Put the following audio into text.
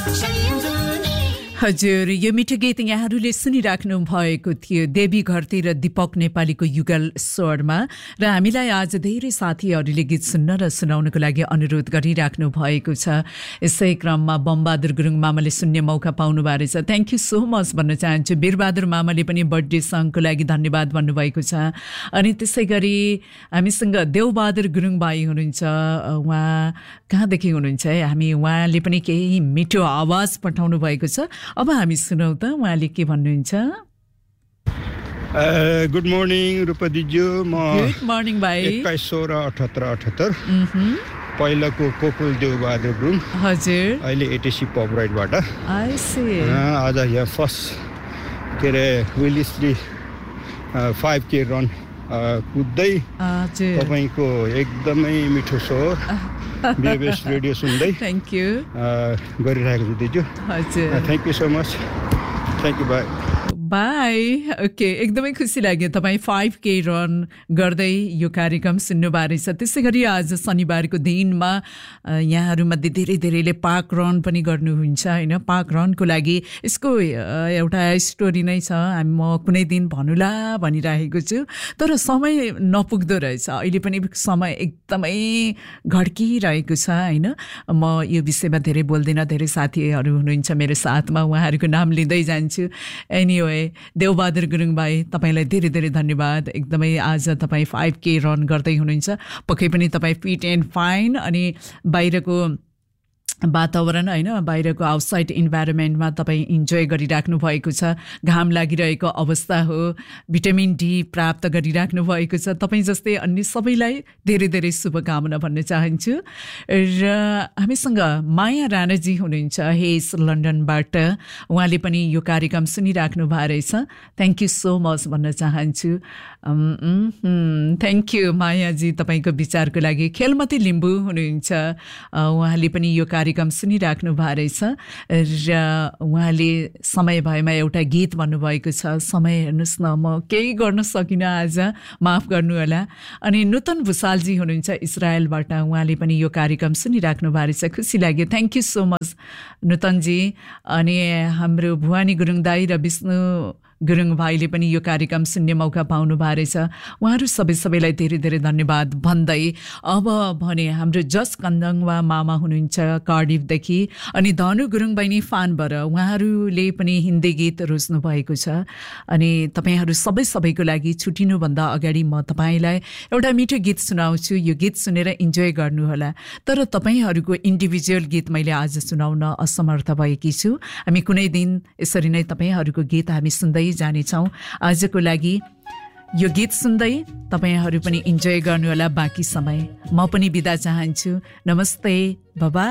हजुर यो मिठो गीत यहाँहरूले सुनिराख्नु भएको थियो देवी घरती र दीपक नेपालीको युगल स्वरमा र हामीलाई आज धेरै साथीहरूले गीत सुन्न र सुनाउनको लागि अनुरोध गरिराख्नु भएको छ। यसै क्रममा बमबहादुर गुरुङ मामाले सुन्ने मौका पाउनु भएको छ। थ्याङ्क यू सो मच भन्न चाहन्छु। वीरबहादुर मामाले पनि बर्थडे सङको लागि धन्यवाद भन्नुभएको छ। अनि त्यसै गरी हामीसँग देवबहादुर गुरुङ भाइ हुनुहुन्छ। उहाँ कहाँदेखि हुनुहुन्छ है? उहाँले पनि केही मिठो आवाज पठाउनु भएको छ। अब हामी सुनौ त उहाँले के भन्नुहुन्छ। Good morning रूपदीज्यू। म गुड मर्निङ भाइ। 21 16 78 78 पहिलाको कोकुल देवबहादुर गुरुङ। हजुर। अहिले एटीसी पबराइटबाट। I C. आज यहाँ फर्स्ट के अरे विलिसली 5K रन कुद्दै तपाईँको एकदमै मिठो स्वर बीएबएस रेडियो सुन्दै थ्याङ्क यू गरिरहेको छु दिजु। हजुर thank you so much. Thank you by by. Okay एकदमै खुसी लाग्यो तपाईँ 5K रन गर्दै यो कार्यक्रम सुन्नुभएको रहेछ। त्यसै गरी आज शनिबारको दिनमा यहाँहरूमध्ये धेरै धेरैले पार्क रन पनि गर्नुहुन्छ होइन। पार्क रनको लागि यसको एउटा स्टोरी नै छ। म कुनै दिन भन्नुला भनिरहेको छु तर समय नपुग्दो रहेछ। अहिले पनि समय एकदमै घड्किरहेको छ होइन। म यो विषयमा धेरै बोल्दिनँ। धेरै साथीहरू हुनुहुन्छ मेरो साथमा, उहाँहरूको नाम लिँदै जान्छु। एनिवे देवबहादुर गुरुङ भाइ तपाईँलाई धेरै धेरै धन्यवाद। एकदमै आज तपाईँ 5K रन गर्दै हुनुहुन्छ। पक्कै पनि तपाईँ फिट एन्ड फाइन अनि बाहिरको वातावरण होइन बाहिरको आउटसाइड इन्भाइरोमेन्टमा तपाईँ इन्जोय गरिराख्नु भएको छ। घाम लागिरहेको अवस्था हो, भिटामिन डी प्राप्त गरिराख्नु भएको छ। तपाईँ जस्तै अन्य सबैलाई धेरै धेरै शुभकामना भन्न चाहन्छु। र हामीसँग माया राणाजी हुनुहुन्छ हेस लन्डनबाट। उहाँले पनि यो कार्यक्रम सुनिराख्नु भएको रहेछ। थ्याङ्क यू सो मच भन्न चाहन्छु। थ्याङ्क यू मायाजी तपाईँको विचारको लागि। खेलमती लिम्बू हुनुहुन्छ। उहाँले पनि यो कार्यक्रम सुनिराख्नु भएको रहेछ र उहाँले समय भएमा एउटा गीत भन्नुभएको छ। समय हेर्नुहोस् न म केही गर्न सकिनँ आज, माफ गर्नु होला। अनि नूतन भुसालजी हुनुहुन्छ इजरायलबाट। उहाँले पनि यो कार्यक्रम सुनिराख्नु भएको रहेछ। खुसी लाग्यो। Thank you so much नूतनजी। अनि हाम्रो भुवानी गुरुङ दाई र विष्णु गुरुङ भाइले पनि यो कार्यक्रम सुन्ने मौका पाउनु भएको रहेछ। उहाँहरू सबैलाई धेरै धेरै धन्यवाद भन्दै अब भने हाम्रो जस कन्दङवा मामा हुनुहुन्छ कार्डिफदेखि अनि धनु गुरुङ बहिनी फानबाट। उहाँहरूले पनि हिन्दी गीत रोज्नु भएको छ। अनि तपाईँहरू सबैको लागि छुटिनुभन्दा अगाडि म तपाईँलाई एउटा मिठो गीत सुनाउँछु। यो गीत सुनेर इन्जोय गर्नुहोला। तर तपाईँहरूको इन्डिभिजुअल गीत मैले आज सुनाउन असमर्थ भएकी छु। हामी कुनै दिन यसरी नै तपाईँहरूको गीत हामी सुन्दै जानेछौँ। आजको लागि यो गीत सुन्दै तपाईँहरू पनि इन्जोय गर्नुहोला बाँकी समय। म पनि बिदा चाहन्छु। नमस्ते, बाबा।